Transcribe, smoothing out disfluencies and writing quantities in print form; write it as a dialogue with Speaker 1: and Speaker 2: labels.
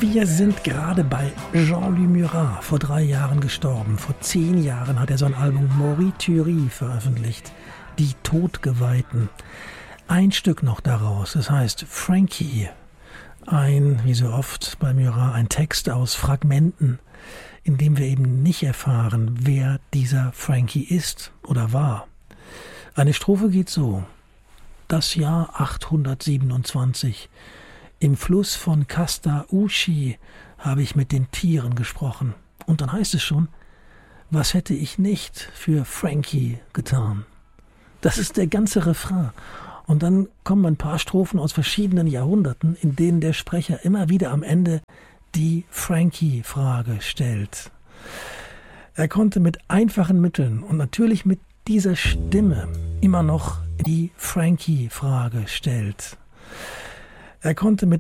Speaker 1: Wir sind gerade bei Jean-Louis Murat, vor 3 Jahren gestorben. Vor 10 Jahren hat er sein Album Morituri veröffentlicht, Die Todgeweihten. Ein Stück noch daraus, es heißt Frankie. Wie so oft bei Murat, ein Text aus Fragmenten, in dem wir eben nicht erfahren, wer dieser Frankie ist oder war. Eine Strophe geht so: Das Jahr 827. Im Fluss von Kasta-Uchi habe ich mit den Tieren gesprochen. Und dann heißt es schon, was hätte ich nicht für Frankie getan? Das ist der ganze Refrain. Und dann kommen ein paar Strophen aus verschiedenen Jahrhunderten, in denen der Sprecher immer wieder am Ende die Frankie-Frage stellt. Er konnte mit einfachen Mitteln und natürlich mit dieser Stimme immer noch die Frankie-Frage stellt. Er konnte mit